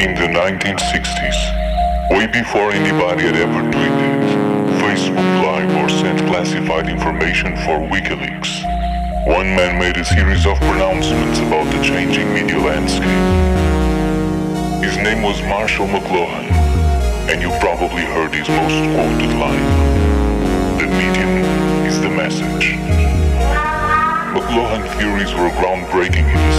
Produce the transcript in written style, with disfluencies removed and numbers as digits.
In the 1960s, way before anybody had ever tweeted, Facebook Live or sent classified information for WikiLeaks, one man made a series of pronouncements about the changing media landscape. His name was Marshall McLuhan, and you probably heard his most quoted line: "The medium is the message." McLuhan theories were groundbreaking in